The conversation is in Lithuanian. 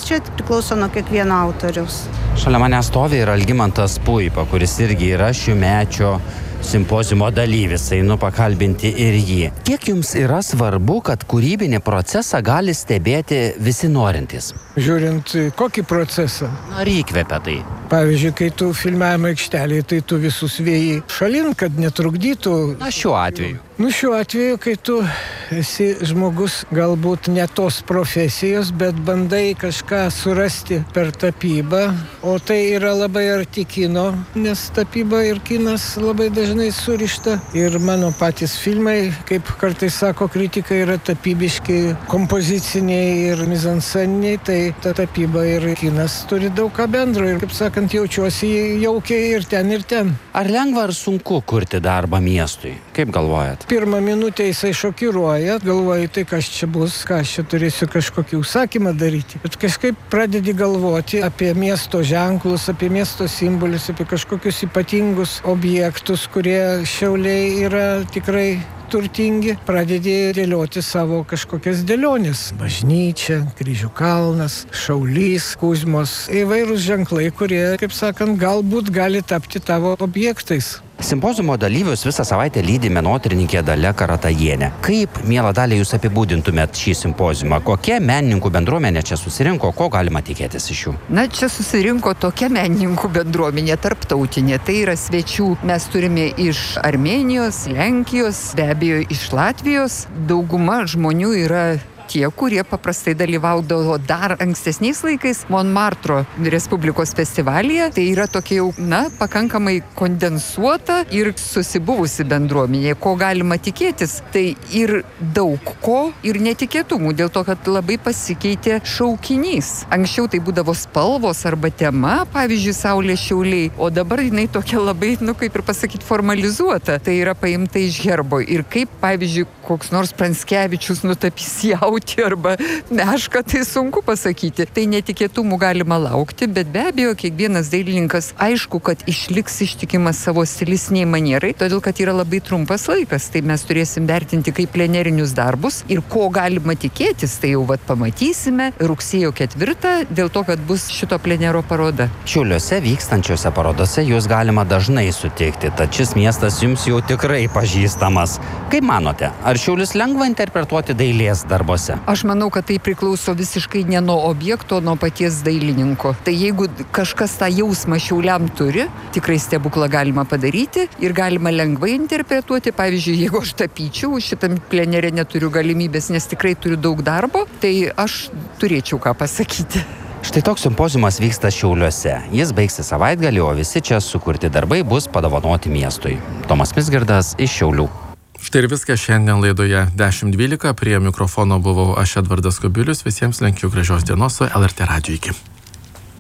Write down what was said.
čia priklauso nuo kiekvieno autoriaus. Šalia manęs stovi ir Algimantas Puipa, kuris irgi yra šiųmečio simpoziumo dalyvis, einu pakalbinti ir jį. Kiek jums yra svarbu, kad kūrybinį procesą gali stebėti visi norintys? Žiūrint, kokį procesą? Ar įkvepia tai? Pavyzdžiui, kai tu filmavimo aikštelėje, tai tu visus vėjai šalin, kad netrukdytų. Šiuo atveju. Šiuo atveju, kai tu esi žmogus galbūt ne tos profesijos, bet bandai kažką surasti per tapybą, o tai yra labai arti kino, nes tapyba ir kinas labai dažnai surišta. Ir mano patys filmai, kaip kartais sako kritikai, yra tapybiški, kompoziciniai ir mizansceniniai, tai ta tapyba ir kinas turi daug ką bendro ir, kaip sakant, jaučiuosi jaukiai ir ten, ir ten. Ar lengva ar sunku kurti darbą miestui? Kaip galvojat? Pirmą minutę jisai šokiruoja, galvoji, tai kas čia bus, ką aš čia turėsiu kažkokį užsakymą daryti. Bet kažkaip pradedi galvoti apie miesto ženklus, apie miesto simbolius, apie kažkokius ypatingus objektus, kurie Šiauliai yra tikrai turtingi, pradedi dėlioti savo kažkokias dėliones. Bažnyčia, Kryžių kalnas, Šaulys, Kuzmos, įvairūs ženklai, kurie, kaip sakant, galbūt gali tapti tavo objektais. Simpoziumo dalyvius visą savaitę lydi menotyrininkė Dalia Karatajienė. Kaip, miela Dalia, jūs apibūdintumėt šį simpoziumą? Kokia menininkų bendruomenė čia susirinko? Ko galima tikėtis iš jų? Čia susirinko tokia menininkų bendruomenė tarptautinė. Tai yra svečių. Mes turime iš Armėnijos, Lenkijos, be abejo iš Latvijos. Dauguma žmonių yra tie, kurie paprastai dalyvaudavo dar ankstesniais laikais Monmartro Respublikos festivalyje. Tai yra tokia jau, pakankamai kondensuota ir susibuvusi bendruomenė. Ko galima tikėtis? Tai ir daug ko, ir netikėtumų, dėl to, kad labai pasikeitė šaukinys. Anksčiau tai būdavo spalvos arba tema, pavyzdžiui, Saulė Šiauliai, o dabar jinai tokia labai, kaip ir pasakyti, formalizuota. Tai yra paimta iš herbo. Ir kaip, pavyzdžiui, koks nors Pranskevičius nutapys jautį arba mešką, tai sunku pasakyti. Tai netikėtumų galima laukti, bet be abejo, kiekvienas dailininkas aišku, kad išliks ištikimas savo stilistiniai manierai, todėl kad yra labai trumpas laikas. Tai mes turėsim vertinti kaip plenerinius darbus ir ko galima tikėtis, tai jau pamatysime rugsėjo 4, dėl to, kad bus šito plenero paroda. Šiauliuose vykstančiose parodose jūs galima dažnai sutikti, tad šis miestas jums jau tikrai pažįstamas. Kaip manote, ar Šiaulius lengva interpretuoti dailės darbuose? Aš manau, kad tai priklauso visiškai ne nuo objekto, nuo paties dailininko. Tai jeigu kažkas tą jausmą Šiauliam turi, tikrai stebuklą galima padaryti ir galima lengvai interpretuoti. Pavyzdžiui, jeigu aš tapyčiau, šitam plenere neturiu galimybės, nes tikrai turiu daug darbo, tai aš turėčiau ką pasakyti. Štai toks simpoziumas vyksta Šiauliuose. Jis baigsis savaitgalį, o visi čia sukurti darbai bus padovanoti miestui. Tomas Mizgirdas iš Šiaulių. Štai ir viskas šiandien laidoje 10.12. Prie mikrofono buvau aš, Edvardas Kubilius. Visiems linkiu gražios dienos su LRT radiju. Iki.